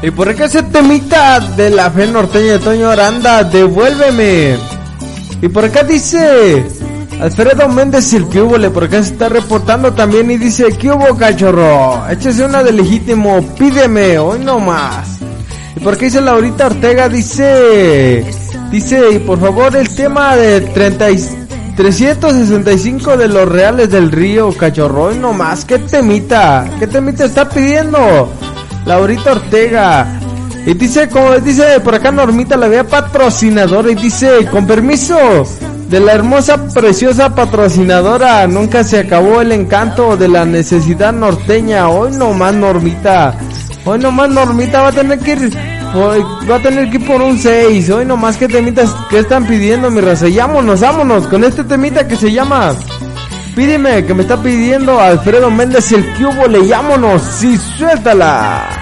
Y por acá ese temita de la fe norteña de Toño Aranda, devuélveme. Y por acá dice Alfredo Méndez el que hubo, por acá se está reportando también y dice: ¿qué hubo, cachorro? Échese una de legítimo, pídeme, hoy no más. Y por acá dice Laurita Ortega, dice, y por favor el tema de 365 de los Reales del Río, cachorro, hoy no más. ¿Qué temita está pidiendo Laurita Ortega? Y dice, como dice por acá Normita, la vea patrocinadora, y dice: con permiso de la hermosa, preciosa patrocinadora, nunca se acabó el encanto de la necesidad norteña. Hoy nomás Normita va a tener que ir por un 6. Hoy nomás, ¿qué temitas que están pidiendo, mi raza? Y vámonos con este temita que se llama Pídeme, que me está pidiendo Alfredo Méndez el que hubo, le vámonos, sí, suéltala.